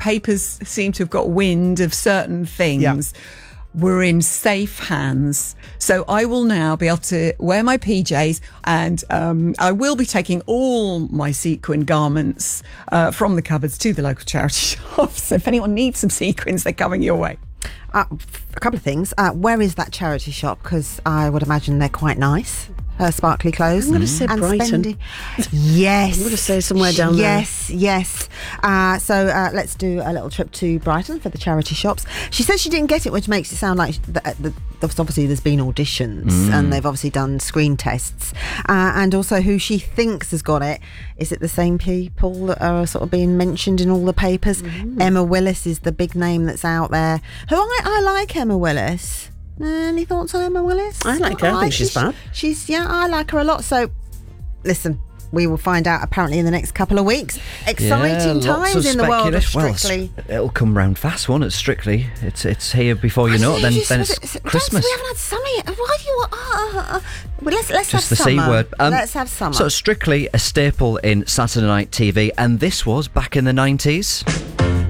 papers seem to have got wind of certain things. We're in safe hands. So I will now be able to wear my PJs, and I will be taking all my sequin garments from the cupboards to the local charity shops. So if anyone needs some sequins, they're coming your way. A couple of things. Where is that charity shop? Because I would imagine they're quite nice. Sparkly clothes. I'm going to say Brighton. Yes. I'm going to say somewhere down there. Yes. So let's do a little trip to Brighton for the charity shops. She says she didn't get it, which makes it sound like obviously there's been auditions and they've obviously done screen tests. And also who she thinks has got it. Is it the same people that are sort of being mentioned in all the papers? Emma Willis is the big name that's out there. Who I like Emma Willis. Any thoughts on Emma Willis? I like her. I think she's fab. I like her a lot. So, listen, we will find out apparently in the next couple of weeks. Exciting times in the world of Strictly. Well, it'll come round fast, won't it? Strictly, it's here before you know it. Then it's Christmas. We haven't had summer yet. Why do you? Well, let's just have the summer. C word. Let's have summer. So Strictly, a staple in Saturday night TV, and this was back in the 90s.